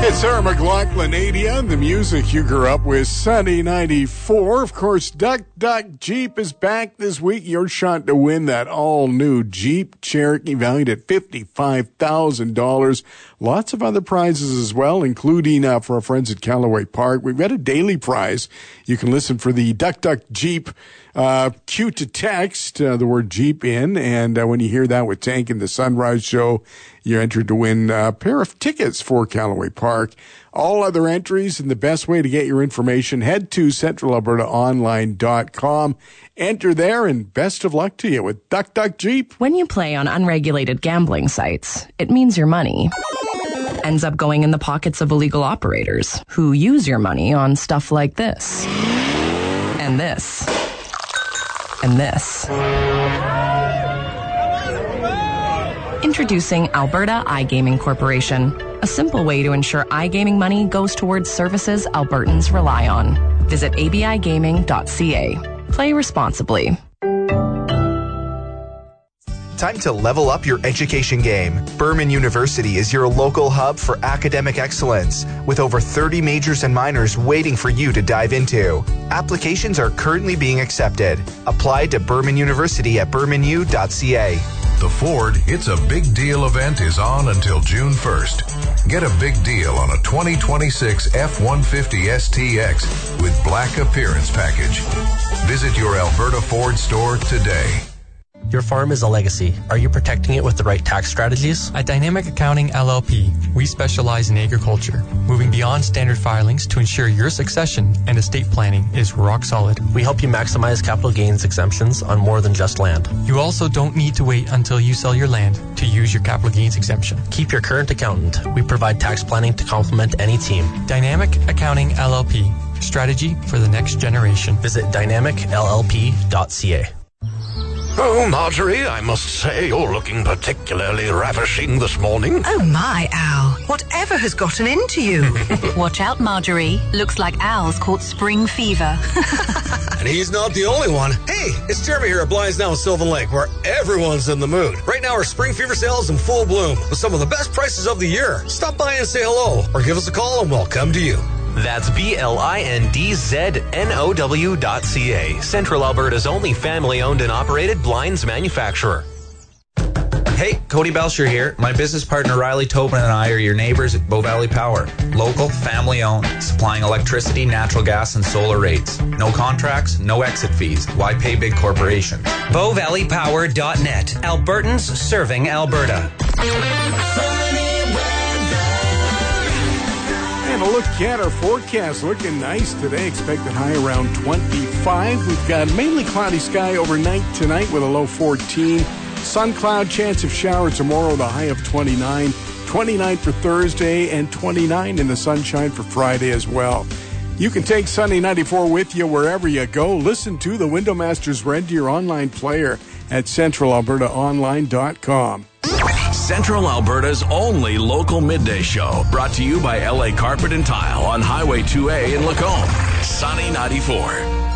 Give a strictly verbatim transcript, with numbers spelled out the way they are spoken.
It's Sarah McLachlan, eighty, the music you grew up with, Sunny ninety-four. Of course, Duck Duck Jeep is back this week. Your shot to win that all-new Jeep Cherokee valued at fifty-five thousand dollars. Lots of other prizes as well, including uh, for our friends at Callaway Park. We've got a daily prize. You can listen for the Duck Duck Jeep uh, cue to text, uh, the word Jeep in, and uh, when you hear that with Tank and the Sunrise Show, you're entered to win a pair of tickets for Callaway Park. All other entries and the best way to get your information, head to central alberta online dot com. Enter there, and best of luck to you with Duck Duck Jeep. When you play on unregulated gambling sites, it means your money ends up going in the pockets of illegal operators who use your money on stuff like this, and this, and this. Introducing Alberta iGaming Corporation, a simple way to ensure iGaming money goes towards services Albertans rely on. Visit a b i gaming dot c a. Play responsibly. Time to level up your education game. Berman University is your local hub for academic excellence, with over thirty majors and minors waiting for you to dive into. Applications are currently being accepted. Apply to Berman University at berman u dot c a. The Ford It's a Big Deal event is on until June first. Get a big deal on a twenty twenty-six F one fifty S T X with Black Appearance Package. Visit your Alberta Ford store today. Your farm is a legacy. Are you protecting it with the right tax strategies? At Dynamic Accounting L L P, we specialize in agriculture, moving beyond standard filings to ensure your succession and estate planning is rock solid. We help you maximize capital gains exemptions on more than just land. You also don't need to wait until you sell your land to use your capital gains exemption. Keep your current accountant. We provide tax planning to complement any team. Dynamic Accounting L L P, strategy for the next generation. Visit dynamic l l p dot c a. Oh, Marjorie, I must say you're looking particularly ravishing this morning. Oh, my, Al. Whatever has gotten into you? Watch out, Marjorie. Looks like Al's caught spring fever. And he's not the only one. Hey, it's Jeremy here at Blinds Now in Sylvan Lake, where everyone's in the mood. Right now, our spring fever sale is in full bloom with some of the best prices of the year. Stop by and say hello, or give us a call and we'll come to you. That's B L I N D Z N O W dot C A, Central Alberta's only family-owned and operated blinds manufacturer. Hey, Cody Belcher here. My business partner Riley Tobin and I are your neighbors at Bow Valley Power. Local, family-owned, supplying electricity, natural gas, and solar rates. No contracts, no exit fees. Why pay big corporations? bow valley power dot net. Albertans serving Alberta. And a look at our forecast, looking nice today. Expected high around twenty-five. We've got mainly cloudy sky overnight tonight with a low fourteen. Sun cloud, chance of showers tomorrow, the high of twenty-nine. twenty-nine for Thursday and twenty-nine in the sunshine for Friday as well. You can take Sunny ninety-four with you wherever you go. Listen to the Window Masters Red Deer online player at central alberta online dot com. Central Alberta's only local midday show, brought to you by L A Carpet and Tile on Highway two A in Lacombe. Sunny ninety-four.